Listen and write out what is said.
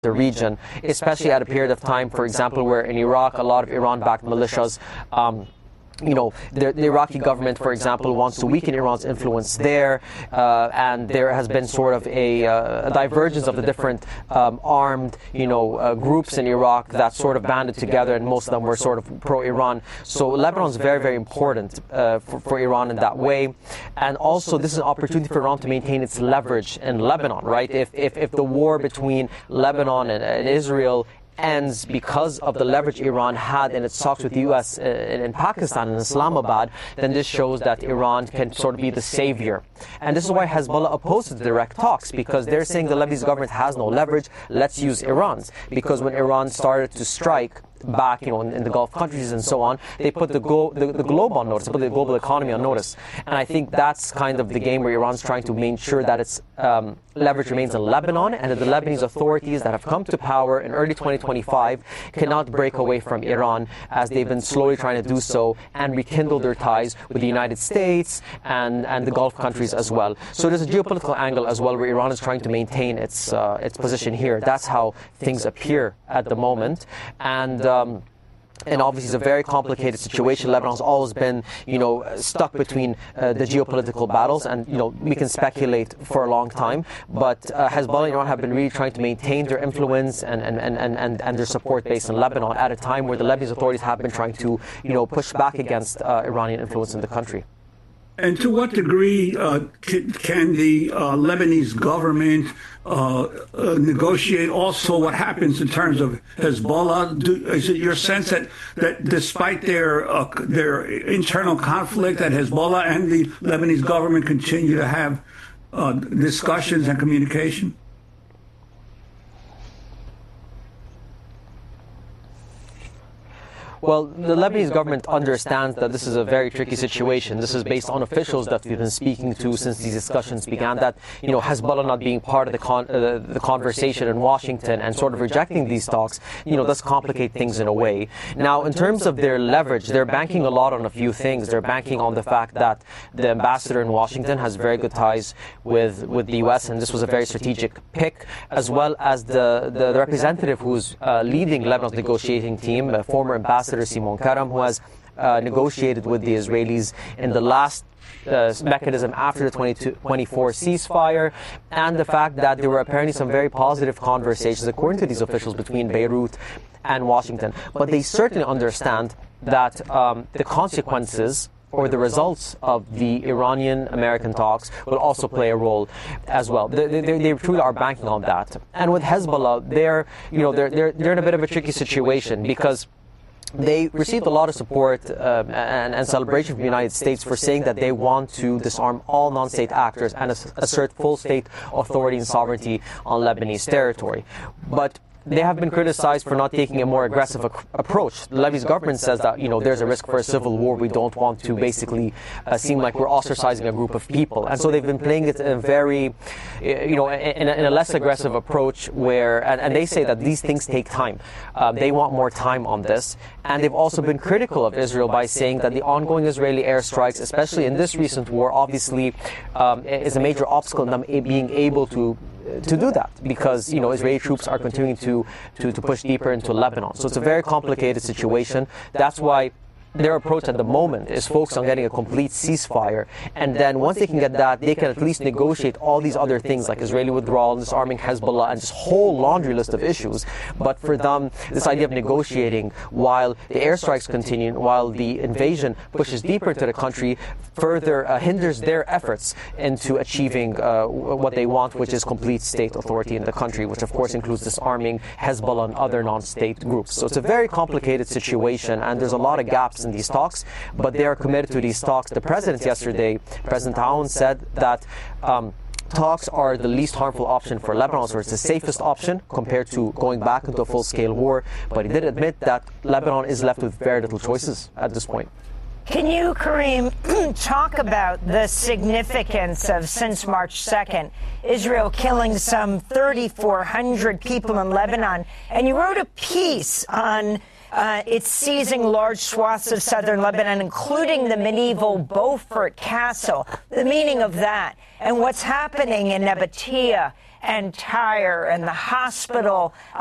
the region, especially at a period of time, for example, where in Iraq, a lot of Iran-backed militias the Iraqi government, for example, wants to weaken Iran's influence there, and there has been sort of a divergence of the different armed, groups in Iraq that sort of banded together, and most of them were sort of pro-Iran. So Lebanon is very, very important for Iran in that way, and also this is an opportunity for Iran to maintain its leverage in Lebanon, right? If the war between Lebanon and Israel ends because of the leverage Iran had in its talks with the U.S. in Pakistan and Islamabad, then this shows that Iran can sort of be the savior. And this is why Hezbollah opposes the direct talks, because they're saying the Lebanese government has no leverage, let's use Iran's. Because when Iran started to strike back, in the Gulf countries and so on, they put the globe on notice, put the global economy on notice. And I think that's kind of the game where Iran's trying to make sure that its leverage remains in Lebanon, and that the Lebanese authorities that have come to power in early 2025 cannot break away from Iran, as they've been slowly trying to do so and rekindle their ties with the United States and the Gulf countries as well. So there's a geopolitical angle as well where Iran is trying to maintain its position here. That's how things appear at the moment. And obviously it's a very complicated situation. Lebanon's always been, stuck between the geopolitical battles, and, we can speculate for a long time. But Hezbollah and Iran have been really trying to maintain their influence and their support base in Lebanon at a time where the Lebanese authorities have been trying to, push back against Iranian influence in the country. And to what degree can the Lebanese government negotiate also what happens in terms of Hezbollah? Is it your sense that despite their internal conflict, that Hezbollah and the Lebanese government continue to have discussions and communication? Well, the Lebanese government understands that this is a very tricky situation. This is based on officials that we've been speaking to since these discussions began, that, Hezbollah not being part of the conversation in Washington and sort of rejecting these talks, does complicate things in a way. Now, in terms of their leverage, they're banking a lot on a few things. They're banking on the fact that the ambassador in Washington has very good ties with the U.S., and this was a very strategic pick, as well as the representative who's leading Lebanon's negotiating team, a former ambassador, Simon Karam, who has negotiated with the Israelis in the last mechanism after the 2024 ceasefire, and the fact that there were apparently some very positive conversations, according to these officials, between Beirut and Washington. But they certainly understand that the consequences or the results of the Iranian-American talks will also play a role as well. They truly are banking on that. And with Hezbollah, they're in a bit of a tricky situation, because they received a lot of support and celebration from the United States for saying that they want to disarm all non-state actors and assert full state authority and sovereignty on Lebanese territory. But they have been criticized for not taking a more aggressive approach. The Lebanese government says that, there's a risk for a civil war. We don't want to basically seem like we're ostracizing a group of people. And so they've been playing it in a very, in a less aggressive approach where, and they say that these things take time. They want more time on this. And they've also been critical of Israel by saying that the ongoing Israeli airstrikes, especially in this recent war, obviously is a major obstacle in them being able to do that, because Israeli troops are continuing to push deeper into Lebanon. So it's a very complicated situation. That's why their approach at the moment is focused on getting a complete ceasefire, and then once they can get that, they can at least negotiate all these other things like Israeli withdrawal, disarming Hezbollah, and this whole laundry list of issues. But for them, this idea of negotiating while the airstrikes continue, while the invasion pushes deeper into the country, further hinders their efforts into achieving what they want, which is complete state authority in the country, which of course includes disarming Hezbollah and other non-state groups. So it's a very complicated situation, and there's a lot of gaps in these talks, but they are committed to these talks. The president yesterday, President Aoun, said that talks are the least harmful option for Lebanon, so it's the safest option compared to going back into a full-scale war. But he did admit that Lebanon is left with very little choices at this point. Can you, Karim, talk about the significance of, since March 2nd, Israel killing some 3,400 people in Lebanon? And you wrote a piece on it's seizing large swaths of southern Lebanon, including the medieval Beaufort Castle, the meaning of that, and what's happening in Nabatea and Tyre and the hospital